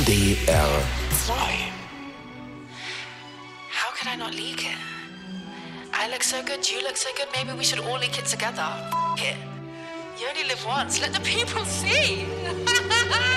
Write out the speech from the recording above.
NDR 2. How could I not leak it? I look so good, you look so good, maybe we should all leak it together. F it. You only live once, let the people see.